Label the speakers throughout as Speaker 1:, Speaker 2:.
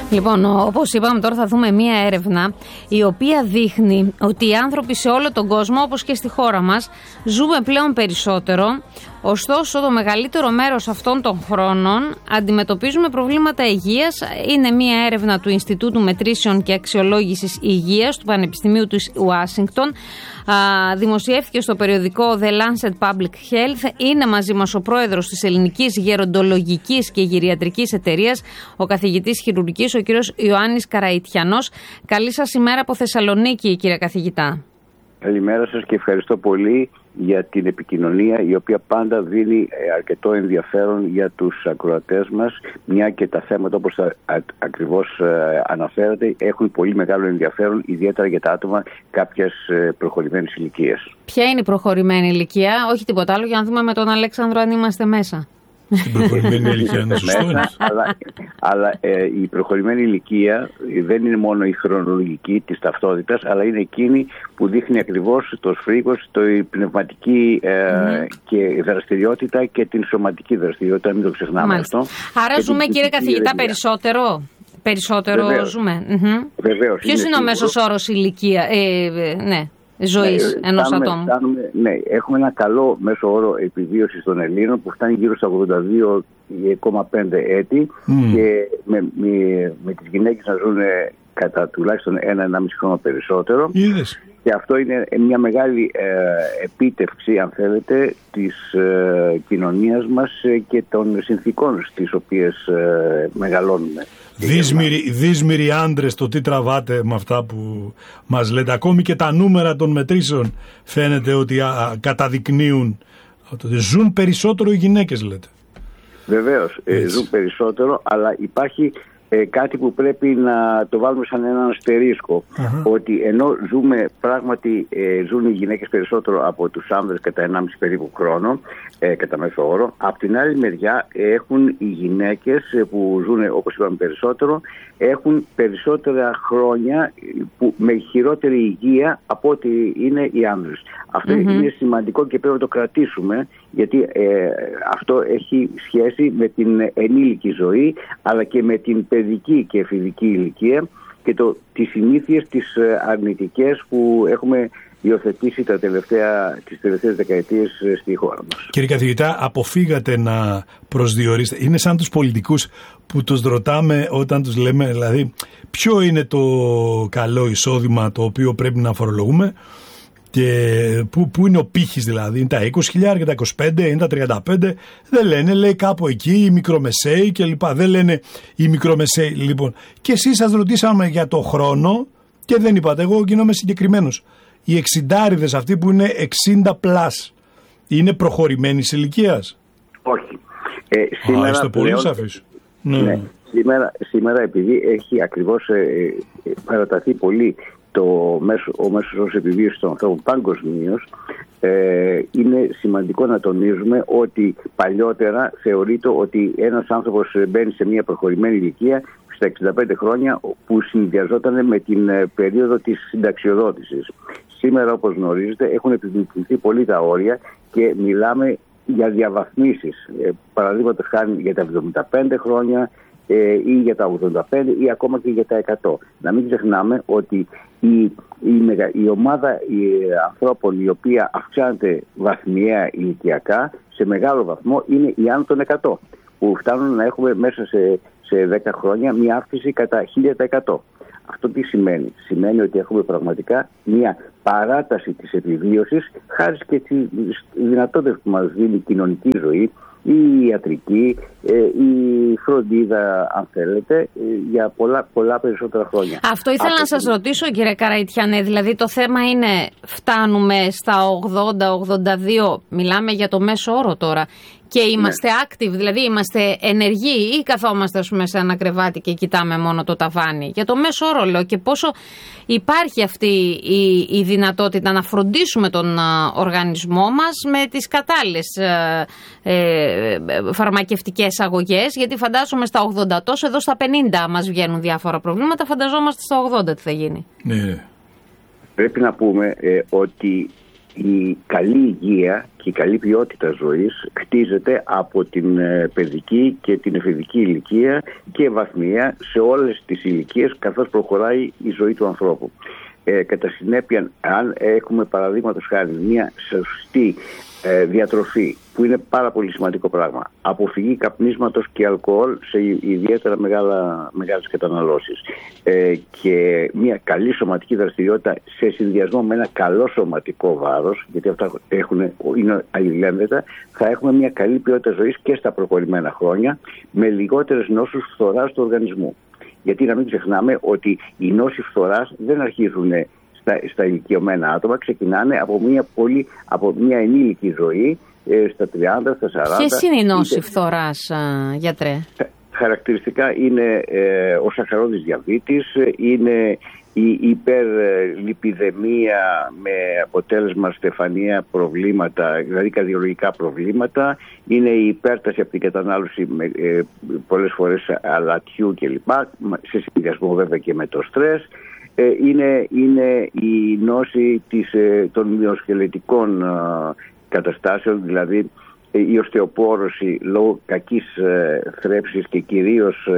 Speaker 1: Λοιπόν, όπως είπαμε, τώρα θα δούμε μία έρευνα η οποία δείχνει ότι οι άνθρωποι σε όλο τον κόσμο, όπως και στη χώρα μας, ζούμε πλέον περισσότερο. Ωστόσο, το μεγαλύτερο μέρος αυτών των χρόνων αντιμετωπίζουμε προβλήματα υγείας. Είναι μία έρευνα του Ινστιτούτου Μετρήσεων και Αξιολόγησης Υγείας του Πανεπιστημίου του Ουάσιγκτον. Δημοσιεύτηκε στο περιοδικό The Lancet Public Health. Είναι μαζί μας ο πρόεδρος της Ελληνικής Γεροντολογικής και Γυριατρικής Εταιρείας, ο καθηγητής χειρουργικής, ο κύριος Ιωάννης Καραϊτιανός. Καλή σας ημέρα από Θεσσαλονίκη, κύριε καθηγητά.
Speaker 2: Καλημέρα σας και ευχαριστώ πολύ για την επικοινωνία, η οποία πάντα δίνει αρκετό ενδιαφέρον για τους ακροατές μας, μια και τα θέματα, όπως ακριβώς αναφέρατε, έχουν πολύ μεγάλο ενδιαφέρον, ιδιαίτερα για τα άτομα κάποιας προχωρημένης ηλικίας.
Speaker 1: Ποια είναι η προχωρημένη ηλικία? Όχι τίποτα άλλο, για να δούμε με τον Αλέξανδρο αν είμαστε μέσα.
Speaker 3: Στην προχωρημένη ηλικία είναι σωστό.
Speaker 2: Αλλά η προχωρημένη ηλικία δεν είναι μόνο η χρονολογική της ταυτότητας, αλλά είναι εκείνη που δείχνει ακριβώς το σφρίγος, η πνευματική και δραστηριότητα και την σωματική δραστηριότητα, μην το ξεχνάμε αυτό.
Speaker 1: Άρα ζούμε, κύριε καθηγητά, περισσότερο ζούμε.
Speaker 2: Βεβαίως.
Speaker 1: Ποιος είναι ο μέσος όρος ηλικία ζωής ενός ατόμου?
Speaker 2: Ναι, έχουμε ένα καλό μέσο όρο επιβίωσης των Ελλήνων που φτάνει γύρω στα 82,5 έτη και με τις γυναίκες να ζουν κατά τουλάχιστον 1,5 χρόνο περισσότερο.
Speaker 3: Είδες.
Speaker 2: Και αυτό είναι μια μεγάλη επίτευξη, αν θέλετε, της κοινωνίας μας και των συνθήκων στις οποίες μεγαλώνουμε.
Speaker 3: Δύσμηροι άντρες, το τι τραβάτε με αυτά που μας λέτε. Ακόμη και τα νούμερα των μετρήσεων φαίνεται ότι καταδεικνύουν ότι ζουν περισσότερο οι γυναίκες, λέτε.
Speaker 2: Βεβαίως, ζουν περισσότερο, αλλά υπάρχει κάτι που πρέπει να το βάλουμε σαν έναν αστερίσκο, ότι ενώ πράγματι ζουν οι γυναίκες περισσότερο από τους άνδρες κατά 1,5 περίπου χρόνο, κατά μέσο όρο, από την άλλη μεριά έχουν οι γυναίκες που ζουν, όπως είπαμε, περισσότερο, έχουν περισσότερα χρόνια με χειρότερη υγεία από ό,τι είναι οι άνδρες. Αυτό είναι σημαντικό και πρέπει να το κρατήσουμε, γιατί αυτό έχει σχέση με την ενήλικη ζωή, αλλά και με την παιδική και εφηβική ηλικία και τις συνήθειες τις αρνητικές που έχουμε υιοθετήσει τις τελευταίες δεκαετίες στη χώρα μας.
Speaker 3: Κύριε καθηγητά, αποφύγατε να προσδιορίσετε. Είναι σαν τους πολιτικούς που τους ρωτάμε όταν τους λέμε, δηλαδή, ποιο είναι το καλό εισόδημα το οποίο πρέπει να φορολογούμε και πού είναι ο πύχης, δηλαδή, είναι τα 20.000, τα 25, είναι τα 35, δεν λένε, λέει κάπου εκεί οι μικρομεσαίοι κλπ. Δεν λένε οι μικρομεσαίοι, λοιπόν. Και εσείς σας ρωτήσαμε για το χρόνο και δεν είπατε, εγώ γίνομαι συγκεκριμένος. Οι 60άριδες αυτοί που είναι 60+, είναι προχωρημένης ηλικίας?
Speaker 2: Όχι.
Speaker 3: Είστε πολύ σαφείς.
Speaker 2: Ναι. Σήμερα, επειδή έχει ακριβώς παραταθεί πολύ ο μέσος όρος επιβίωσης των ανθρώπων παγκοσμίως, είναι σημαντικό να τονίζουμε ότι παλιότερα θεωρείται ότι ένας άνθρωπος μπαίνει σε μια προχωρημένη ηλικία στα 65 χρόνια που συνδυαζόταν με την περίοδο της συνταξιοδότησης. Σήμερα, όπως γνωρίζετε, έχουν επιβληθεί πολύ τα όρια και μιλάμε για διαβαθμίσεις. Παραδείγματος χάρη για τα 75 χρόνια ή για τα 85 ή ακόμα και για τα 100. Να μην ξεχνάμε ότι η ομάδα ανθρώπων η οποία αυξάνεται βαθμιαία ηλικιακά σε μεγάλο βαθμό είναι οι άνω των 100, που φτάνουν να έχουμε μέσα σε 10 χρόνια μια αύξηση κατά 1000%. Αυτό τι σημαίνει? Σημαίνει ότι έχουμε πραγματικά μια παράταση της επιβίωσης χάρη και τις δυνατότητες που μας δίνει η κοινωνική ζωή, η ιατρική, η φροντίδα, αν θέλετε, για πολλά περισσότερα χρόνια.
Speaker 1: Αυτό ήθελα να σας ρωτήσω, κύριε Καραϊτιανέ, δηλαδή το θέμα είναι φτάνουμε στα 80-82, μιλάμε για το μέσο όρο τώρα, και είμαστε active, δηλαδή είμαστε ενεργοί ή καθόμαστε, ας πούμε, σε ένα κρεβάτι και κοιτάμε μόνο το ταβάνι? Για το μέσο όρο λέω, και πόσο υπάρχει αυτή η δυνατότητα να φροντίσουμε τον οργανισμό μας με τις κατάλληλες φαρμακευτικές αγωγές, γιατί φαντάζομαι στα 80 τόσο, εδώ στα 50 μας βγαίνουν διάφορα προβλήματα, φανταζόμαστε στα 80 τι θα γίνει.
Speaker 3: Ναι.
Speaker 2: Πρέπει να πούμε ότι η καλή υγεία και η καλή ποιότητα ζωής χτίζεται από την παιδική και την εφηβική ηλικία και βαθμία σε όλες τις ηλικίες καθώς προχωράει η ζωή του ανθρώπου. Κατά συνέπεια, αν έχουμε παραδείγματος χάρη μια σωστή διατροφή, που είναι πάρα πολύ σημαντικό πράγμα, αποφυγή καπνίσματος και αλκοόλ σε ιδιαίτερα μεγάλες καταναλώσεις, και μια καλή σωματική δραστηριότητα σε συνδυασμό με ένα καλό σωματικό βάρος, γιατί αυτά είναι αλληλένδετα, θα έχουμε μια καλή ποιότητα ζωής και στα προχωρημένα χρόνια, με λιγότερες νόσους φθοράς του οργανισμού. Γιατί να μην ξεχνάμε ότι οι νόσοι φθοράς δεν αρχίζουν στα ηλικιωμένα άτομα, ξεκινάνε από μια ενήλικη ζωή, στα 30, στα 40.
Speaker 1: Ποιες είναι οι νόσοι φθοράς, γιατρέ?
Speaker 2: Χαρακτηριστικά είναι ο σαχαρώδης διαβήτης, είναι η υπερλιπιδεμία με αποτέλεσμα στεφανία προβλήματα, δηλαδή καρδιολογικά προβλήματα, είναι η υπέρταση από την κατανάλωση πολλές φορές αλατιού κλπ, σε συνδυασμό βέβαια και με το στρες. Είναι η νόση των μυοσκελετικών καταστάσεων, δηλαδή η οστεοπόρωση λόγω κακής θρέψης και κυρίως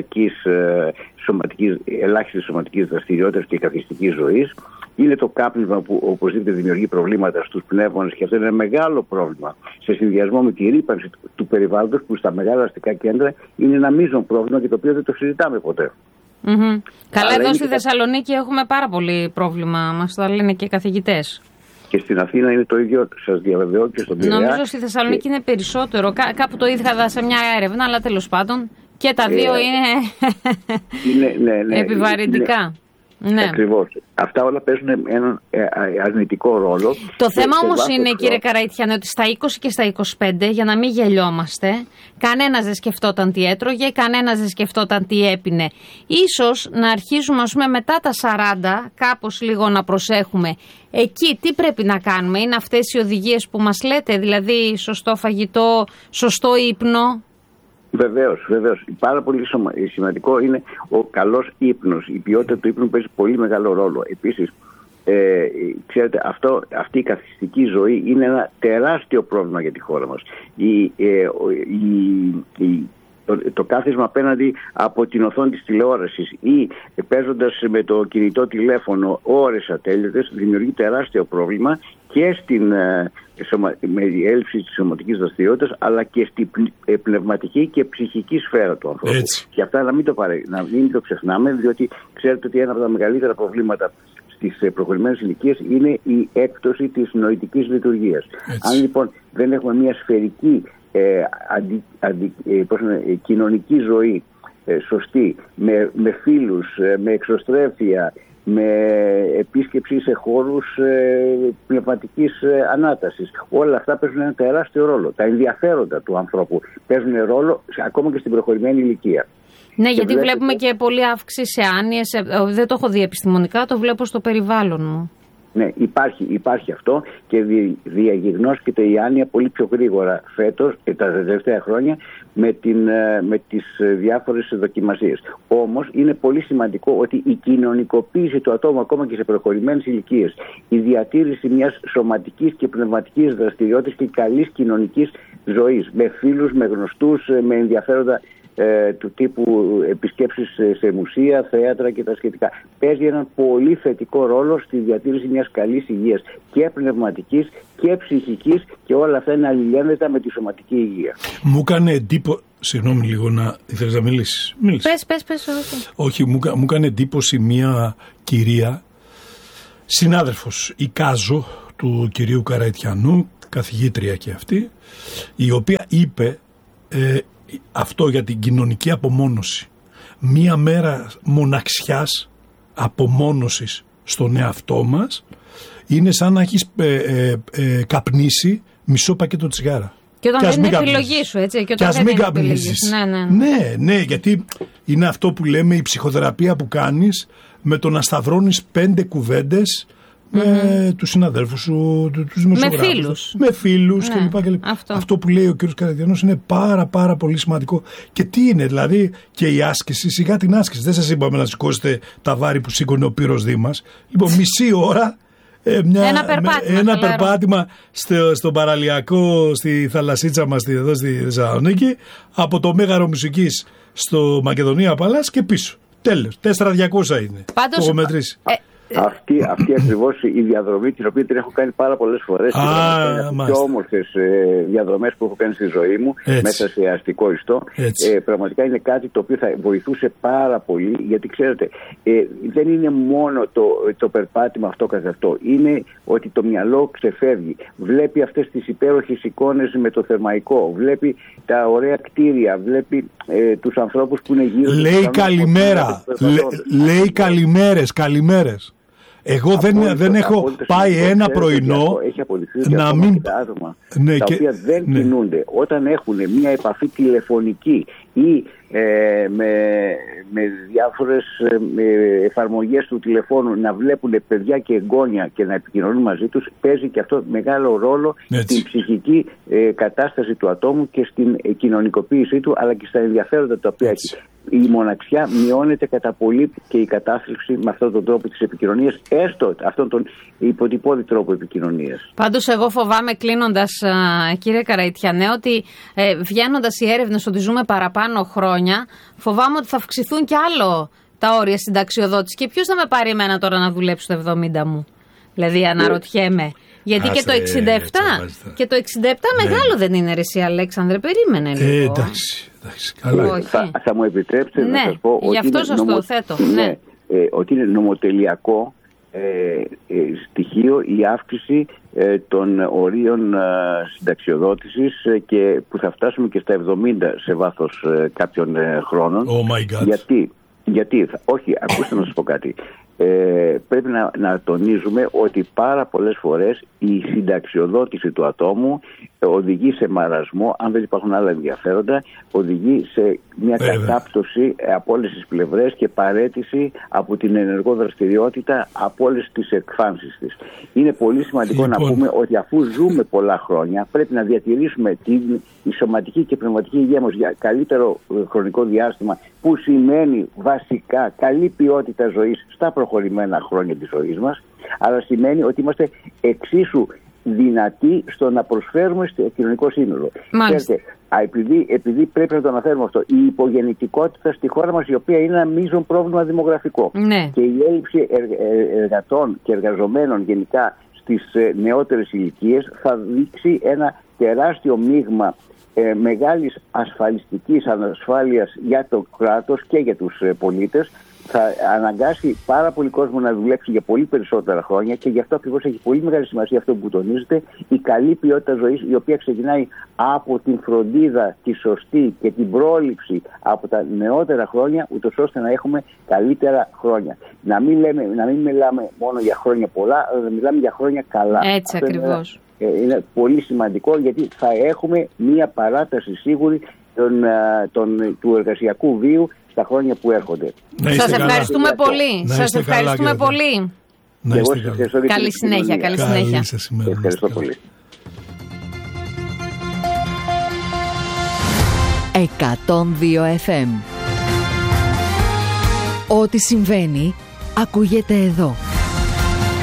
Speaker 2: ελάχιστης σωματικής δραστηριότητας και καθιστικής ζωής. Είναι το κάπνισμα που οπωσδήποτε δημιουργεί προβλήματα στους πνεύμονες, και αυτό είναι ένα μεγάλο πρόβλημα σε συνδυασμό με τη ρύπανση του περιβάλλοντος, που στα μεγάλα αστικά κέντρα είναι ένα μείζον πρόβλημα και το οποίο δεν το συζητάμε ποτέ.
Speaker 1: Mm-hmm. Καλά, εδώ στη Θεσσαλονίκη έχουμε πάρα πολύ πρόβλημα, μας το λένε και οι καθηγητές.
Speaker 2: Και στην Αθήνα είναι το ίδιο, σας διαβεβαιώ, και στον Πειραιά.
Speaker 1: Νομίζω στη Θεσσαλονίκη είναι περισσότερο. Κάπου το είδα σε μια έρευνα, αλλά τέλος πάντων και τα δύο είναι επιβαρυντικά. Ναι.
Speaker 2: Ακριβώς. Αυτά όλα παίζουν έναν αρνητικό ρόλο.
Speaker 1: Το θέμα όμως είναι, κύριε Καραϊτιανέ, ότι στα 20 και στα 25, για να μην γελιόμαστε, κανένας δεν σκεφτόταν τι έτρωγε, κανένας δεν σκεφτόταν τι έπινε. Ίσως να αρχίζουμε, ας πούμε, μετά τα 40, κάπως λίγο να προσέχουμε. Εκεί τι πρέπει να κάνουμε? Είναι αυτές οι οδηγίες που μας λέτε, δηλαδή σωστό φαγητό, σωστό ύπνο?
Speaker 2: Βεβαίως. Πάρα πολύ σημαντικό είναι ο καλός ύπνος. Η ποιότητα του ύπνου παίζει πολύ μεγάλο ρόλο. Επίσης, ξέρετε, αυτή η καθιστική ζωή είναι ένα τεράστιο πρόβλημα για τη χώρα μας. Το κάθισμα απέναντι από την οθόνη της τηλεόρασης ή παίζοντας με το κινητό τηλέφωνο ώρες ατέλειωτες δημιουργεί τεράστιο πρόβλημα και με η έλλειψη της σωματικής δραστηριότητας, αλλά και στην πνευματική και ψυχική σφαίρα του ανθρώπου. Έτσι. Και αυτά να μην το ξεχνάμε, διότι ξέρετε ότι ένα από τα μεγαλύτερα προβλήματα στις προχωρημένες ηλικίες είναι η έκπτωση της νοητικής λειτουργίας. Αν λοιπόν δεν έχουμε μια σφαιρική κοινωνική ζωή σωστή, με φίλους, με εξωστρέφεια, με επίσκεψη σε χώρους πνευματικής ανάτασης, όλα αυτά παίζουν ένα τεράστιο ρόλο. Τα ενδιαφέροντα του ανθρώπου παίζουν ρόλο ακόμα και στην προχωρημένη ηλικία.
Speaker 1: Ναι, και γιατί βλέπουμε και πολλή αύξηση σε άνοιες. Δεν το έχω δει επιστημονικά, το βλέπω στο περιβάλλον μου.
Speaker 2: Ναι, υπάρχει αυτό και διαγιγνώσκεται η άνοια πολύ πιο γρήγορα φέτος, τα τελευταία χρόνια, με τις διάφορες δοκιμασίες. Όμως είναι πολύ σημαντικό ότι η κοινωνικοποίηση του ατόμου ακόμα και σε προχωρημένες ηλικίες, η διατήρηση μιας σωματικής και πνευματικής δραστηριότητας και καλής κοινωνικής ζωής, με φίλους, με γνωστούς, με ενδιαφέροντα του τύπου επισκέψεις σε μουσεία, θέατρα και τα σχετικά, παίζει έναν πολύ θετικό ρόλο στη διατήρηση μιας καλής υγείας και πνευματικής και ψυχικής, και όλα αυτά είναι αλληλένδετα με τη σωματική υγεία.
Speaker 3: Μου έκανε εντύπωση. Συγγνώμη λίγο, ήθελες να μιλήσεις?
Speaker 1: Πες.
Speaker 3: Όχι, μου έκανε εντύπωση μια κυρία, συνάδελφος, η Κάζο του κυρίου Καραϊτιανού, καθηγήτρια και αυτή, η οποία είπε αυτό για την κοινωνική απομόνωση. Μία μέρα μοναξιάς, απομόνωσης στον εαυτό μας, είναι σαν να έχεις καπνίσει μισό πακέτο τσιγάρα.
Speaker 1: Και όταν δεν είναι επιλογή σου, έτσι. Και
Speaker 3: ας μην καπνίσεις. Ναι, γιατί είναι αυτό που λέμε η ψυχοθεραπεία που κάνεις με το να σταυρώνεις 5 κουβέντες με τους συναδέλφους σου, τους δημοσιογράφους. Με φίλους κλπ. Αυτό που λέει ο κ. Καραϊτιανός είναι πάρα πολύ σημαντικό. Και τι είναι, δηλαδή, και η άσκηση, σιγά την άσκηση. Δεν σας είπαμε να σηκώσετε τα βάρη που σήκωνε ο Πύρος Δήμας. Λοιπόν, μισή ώρα
Speaker 1: ένα
Speaker 3: περπάτημα στο παραλιακό, στη θαλασσίτσα μας εδώ στη Θεσσαλονίκη, από το Μέγαρο Μουσικής στο Μακεδονία Παλάς και πίσω. Τέλος. 4.200 είναι.
Speaker 1: Πάντως,
Speaker 3: το έχω μετρήσει.
Speaker 2: Αυτή ακριβώς η διαδρομή, την οποία την έχω κάνει πάρα πολλές φορές. Είναι από τις πιο όμορφες διαδρομές που έχω κάνει στη ζωή μου, μέσα σε αστικό ιστό. Πραγματικά είναι κάτι το οποίο θα βοηθούσε πάρα πολύ, γιατί ξέρετε, δεν είναι μόνο το περπάτημα αυτό καθ' αυτό. Είναι ότι το μυαλό ξεφεύγει. Βλέπει αυτές τις υπέροχες εικόνες με το θερμαϊκό. Βλέπει τα ωραία κτίρια. Βλέπει τους ανθρώπους που είναι γύρω.
Speaker 3: Λέει καλημέρα. Λέει καλημέρες. Εγώ δεν έχω πάει ένα πρωινό
Speaker 2: να μην... άτομα τα οποία δεν κινούνται. Όταν έχουν μια επαφή τηλεφωνική ή με διάφορες εφαρμογές του τηλεφώνου να βλέπουν παιδιά και εγγόνια και να επικοινωνούν μαζί τους, παίζει και αυτό μεγάλο ρόλο στην ψυχική κατάσταση του ατόμου και στην κοινωνικοποίησή του, αλλά και στα ενδιαφέροντα τα οποία έχει. Η μοναξιά μειώνεται κατά πολύ και η κατάθλιψη με αυτόν τον τρόπο της επικοινωνίας, έστω αυτόν τον υποτυπώδη τρόπο επικοινωνίας.
Speaker 1: Πάντως εγώ φοβάμαι, κλείνοντας, κύριε Καραϊτιανέ, ότι βγαίνοντας οι έρευνες ότι ζούμε παραπάνω χρόνια, φοβάμαι ότι θα αυξηθούν κι άλλο τα όρια συνταξιοδότησης. Και ποιος θα με πάρει εμένα τώρα να δουλέψει το 70 μου? Δηλαδή αναρωτιέμαι. Γιατί και το 67, και το 67 μεγάλο δεν είναι, ρε εσύ Αλέξανδρε, περίμενε λίγο.
Speaker 3: Εντάξει, καλά.
Speaker 2: Θα μου επιτρέψετε να σας πω
Speaker 1: γι' αυτό σας το θέτω.
Speaker 2: Ότι είναι νομοτελειακό στοιχείο η αύξηση των ορίων συνταξιοδότησης και που θα φτάσουμε και στα 70 σε βάθος κάποιων χρόνων.
Speaker 3: Oh my God.
Speaker 2: Γιατί, όχι, ακούστε να σας πω κάτι. Πρέπει να τονίζουμε ότι πάρα πολλές φορές η συνταξιοδότηση του ατόμου οδηγεί σε μαρασμό, αν δεν υπάρχουν άλλα ενδιαφέροντα, οδηγεί σε μια κατάπτωση από όλες τις πλευρές και παραίτηση από την ενεργό δραστηριότητα από όλες τις εκφάνσεις της. Είναι πολύ σημαντικό να πούμε ότι αφού ζούμε πολλά χρόνια, πρέπει να διατηρήσουμε η σωματική και πνευματική υγεία μας για καλύτερο χρονικό διάστημα, που σημαίνει βασικά καλή ποιότητα ζωής στα προχωρημένα χρόνια της ζωής μας, αλλά σημαίνει ότι είμαστε εξίσου δυνατοί στο να προσφέρουμε στο κοινωνικό σύνολο. Ξέρετε, επειδή πρέπει να το αναφέρουμε αυτό, η υπογεννητικότητα στη χώρα μας, η οποία είναι ένα μείζον πρόβλημα δημογραφικό, και η έλλειψη εργατών και εργαζομένων γενικά στις νεότερες ηλικίες θα δείξει ένα τεράστιο μείγμα μεγάλης ασφαλιστικής ανασφάλειας για το κράτος και για τους πολίτες. Θα αναγκάσει πάρα πολύ κόσμο να δουλέψει για πολύ περισσότερα χρόνια, και γι' αυτό ακριβώς έχει πολύ μεγάλη σημασία αυτό που τονίζετε, η καλή ποιότητα ζωής, η οποία ξεκινάει από την φροντίδα, τη σωστή και την πρόληψη από τα νεότερα χρόνια, ούτως ώστε να έχουμε καλύτερα χρόνια. Να μην μιλάμε μόνο για χρόνια πολλά, αλλά να μιλάμε για χρόνια καλά.
Speaker 1: Έτσι ακριβώς.
Speaker 2: Είναι πολύ σημαντικό, γιατί θα έχουμε μία παράταση σίγουρη του εργασιακού βίου στα χρόνια που έρχονται.
Speaker 1: Σας ευχαριστούμε πολύ. Σας ευχαριστούμε πολύ. Καλή συνέχεια. Καλή συνέχεια.
Speaker 2: Ευχαριστώ πολύ.
Speaker 4: 102 FM. Ό,τι συμβαίνει ακούγεται εδώ.